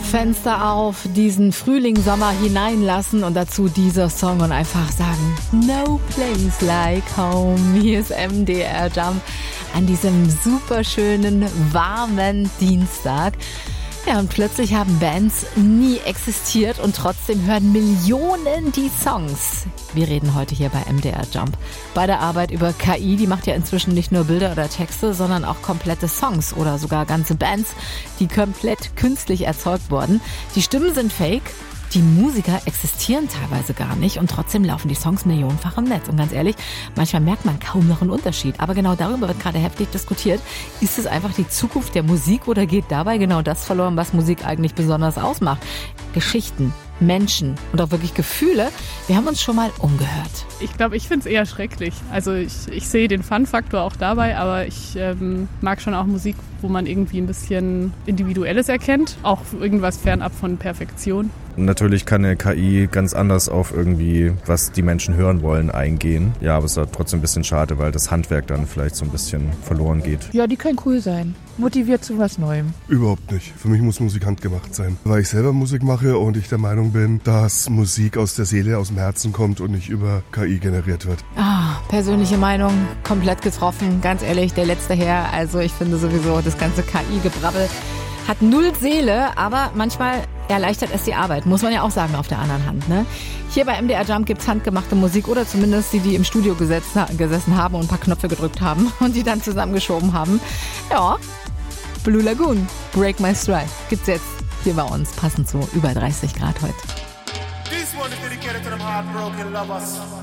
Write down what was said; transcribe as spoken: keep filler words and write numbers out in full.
Fenster auf, diesen Frühling, Sommer hineinlassen und dazu dieser Song und einfach sagen, no place like home. Hier ist M D R Jump an diesem superschönen, warmen Dienstag. Ja, und plötzlich haben Bands nie existiert und trotzdem hören Millionen die Songs. Wir reden heute hier bei M D R Jump. Bei der Arbeit über K I, die macht ja inzwischen nicht nur Bilder oder Texte, sondern auch komplette Songs oder sogar ganze Bands, die komplett künstlich erzeugt wurden. Die Stimmen sind fake. Die Musiker existieren teilweise gar nicht und trotzdem laufen die Songs millionenfach im Netz. Und ganz ehrlich, manchmal merkt man kaum noch einen Unterschied. Aber genau darüber wird gerade heftig diskutiert. Ist es einfach die Zukunft der Musik oder geht dabei genau das verloren, was Musik eigentlich besonders ausmacht? Geschichten, Menschen und auch wirklich Gefühle. Wir haben uns schon mal umgehört. Ich glaube, ich finde es eher schrecklich. Also ich, ich sehe den Fun-Faktor auch dabei, aber ich ähm, mag schon auch Musik, wo man irgendwie ein bisschen Individuelles erkennt. Auch irgendwas fernab von Perfektion. Natürlich kann eine K I ganz anders auf irgendwie, was die Menschen hören wollen, eingehen. Ja, aber es ist trotzdem ein bisschen schade, weil das Handwerk dann vielleicht so ein bisschen verloren geht. Ja, die können cool sein. Motiviert zu was Neuem. Überhaupt nicht. Für mich muss Musik handgemacht sein. Weil ich selber Musik mache und ich der Meinung bin, dass Musik aus der Seele, aus dem Herzen kommt und nicht über K I generiert wird. Ah, persönliche Meinung, komplett getroffen. Ganz ehrlich, der letzte Herr. Also ich finde sowieso, das ganze K I-Gebrabbel hat null Seele, aber manchmal erleichtert es die Arbeit, muss man ja auch sagen auf der anderen Hand. Ne? Hier bei M D R Jump gibt's handgemachte Musik oder zumindest die, die im Studio gesetzen, gesessen haben und ein paar Knöpfe gedrückt haben und die dann zusammengeschoben haben. Ja, Blue Lagoon, Break My Stride, gibt's jetzt hier bei uns, passend zu über dreißig Grad heute. This one is dedicated to them heartbroken lovers.